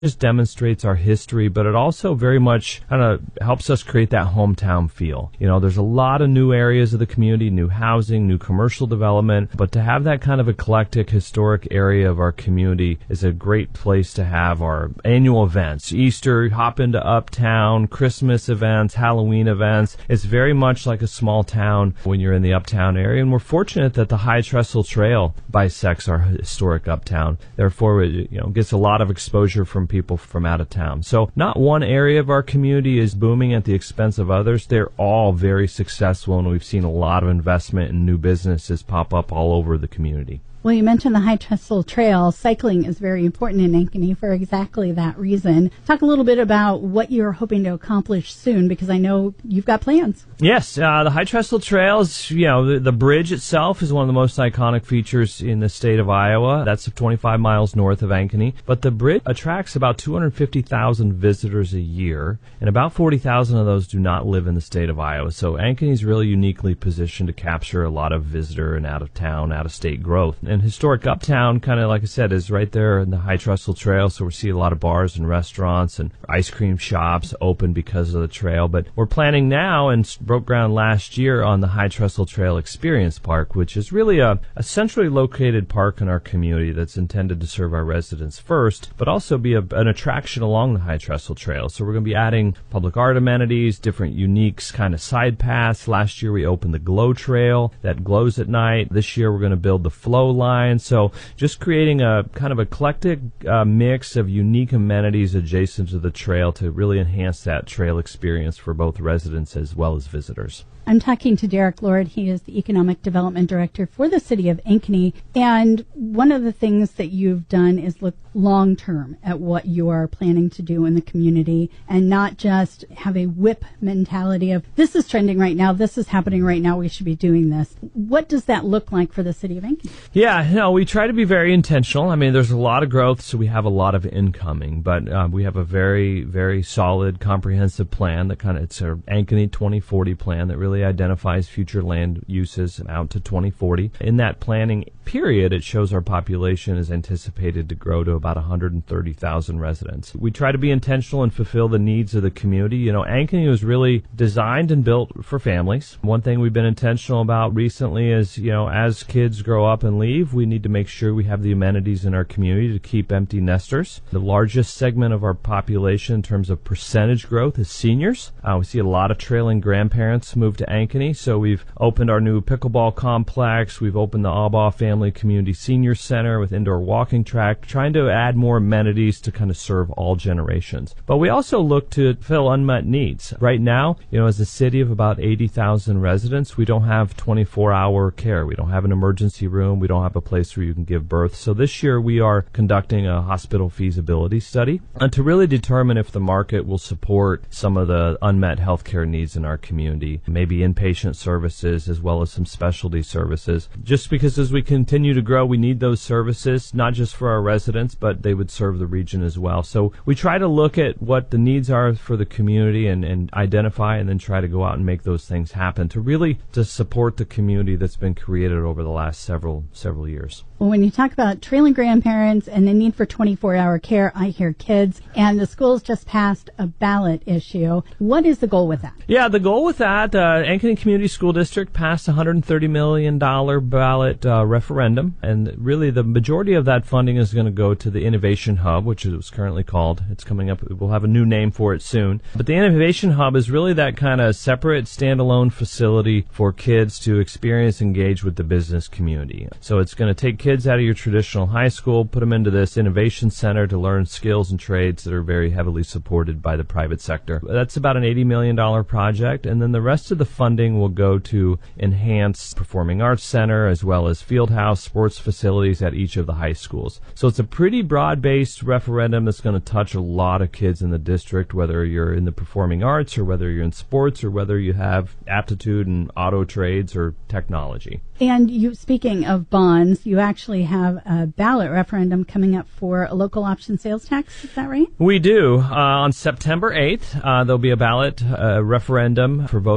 just demonstrates our history, but it also very much kind of helps us create that hometown feel. There's a lot of new areas of the community, new housing, new commercial development, but to have that kind of eclectic historic area of our community is a great place to have our annual events. Easter, hop into Uptown, Christmas events, Halloween events. It's very much like a small town when you're in the Uptown area, and we're fortunate that the High Trestle Trail bisects our historic Uptown. Therefore, it gets a lot of exposure from people from out of town. So not one area of our community is booming at the expense of others. They're all very successful, and we've seen a lot of investment in new businesses pop up all over the community. Well, you mentioned the High Trestle Trail. Cycling is very important in Ankeny for exactly that reason. Talk a little bit about what you're hoping to accomplish soon, because I know you've got plans. Yes, the High Trestle Trail is, the bridge itself is one of the most iconic features in the state of Iowa. That's 25 miles north of Ankeny. But the bridge attracts about 250,000 visitors a year, and about 40,000 of those do not live in the state of Iowa. So Ankeny is really uniquely positioned to capture a lot of visitor and out-of-town, out-of-state growth. And historic Uptown, kind of like I said, is right there in the High Trestle Trail, so we see a lot of bars and restaurants and ice cream shops open because of the trail. But we're planning now and broke ground last year on the High Trestle Trail Experience Park, which is really a centrally located park in our community that's intended to serve our residents first, but also be an attraction along the High Trestle Trail. So we're going to be adding public art amenities, different unique kind of side paths. Last year we opened the Glow Trail that glows at night. This year we're going to build the Flow Line. So just creating a kind of eclectic mix of unique amenities adjacent to the trail to really enhance that trail experience for both residents as well as visitors. I'm talking to Derek Lord. He is the Economic Development Director for the City of Ankeny. And one of the things that you've done is look long-term at what you are planning to do in the community and not just have a whip mentality of, this is trending right now, this is happening right now, we should be doing this. What does that look like for the City of Ankeny? Yeah, we try to be very intentional. I mean, there's a lot of growth, so we have a lot of incoming, but we have a very, very solid, comprehensive plan that it's our Ankeny 2040 plan that really identifies future land uses out to 2040. In that planning period, it shows our population is anticipated to grow to about 130,000 residents. We try to be intentional and fulfill the needs of the community. Ankeny was really designed and built for families. One thing we've been intentional about recently is, as kids grow up and leave, we need to make sure we have the amenities in our community to keep empty nesters. The largest segment of our population in terms of percentage growth is seniors. We see a lot of trailing grandparents move to Ankeny, so we've opened our new pickleball complex. We've opened the Albaugh Family Community Senior Center with indoor walking track, trying to add more amenities to kind of serve all generations. But we also look to fill unmet needs. Right now, as a city of about 80,000 residents, we don't have 24-hour care. We don't have an emergency room. We don't have a place where you can give birth. So this year we are conducting a hospital feasibility study to really determine if the market will support some of the unmet healthcare needs in our community, maybe inpatient services as well as some specialty services. Just because as we continue to grow, we need those services, not just for our residents, but they would serve the region as well. So we try to look at what the needs are for the community and identify and then try to go out and make those things happen to support the community that's been created over the last several years. Well, when you talk about trailing grandparents and the need for 24-hour care, I hear kids, and the school's just passed a ballot issue. What is the goal with that? Yeah, the goal with that, Ankeny Community School District passed a $130 million ballot referendum, and really the majority of that funding is going to go to the Innovation Hub, which it was currently called. It's coming up. We'll have a new name for it soon. But the Innovation Hub is really that kind of separate, standalone facility for kids to experience, engage with the business community. So it's going to take kids out of your traditional high school, put them into this innovation center to learn skills and trades that are very heavily supported by the private sector. That's about an $80 million project, and then the rest of the funding will go to enhance performing arts center as well as field house sports facilities at each of the high schools. So it's a pretty broad-based referendum that's going to touch a lot of kids in the district, whether you're in the performing arts or whether you're in sports or whether you have aptitude in auto trades or technology. And you, speaking of bonds, you actually have a ballot referendum coming up for a local option sales tax. Is that right? We do. On September 8th, there'll be a ballot referendum for voters to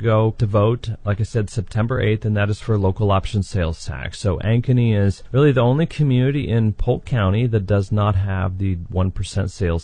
go to vote, like I said, September 8th, and that is for local option sales tax. So Ankeny is really the only community in Polk County that does not have the 1% sales